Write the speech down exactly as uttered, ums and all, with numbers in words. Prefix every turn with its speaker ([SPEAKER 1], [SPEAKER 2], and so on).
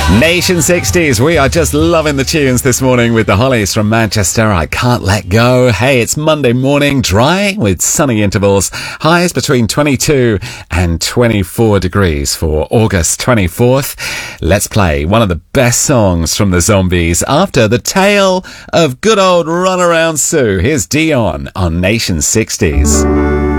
[SPEAKER 1] Nation sixties, we are just loving the tunes this morning with the Hollies from Manchester. I Can't Let Go. Hey, it's Monday morning, dry with sunny intervals. Highs between twenty-two and twenty-four degrees for August twenty-fourth. Let's play one of the best songs from the Zombies after the tale of good old Runaround Sue. Here's Dion on Nation sixties.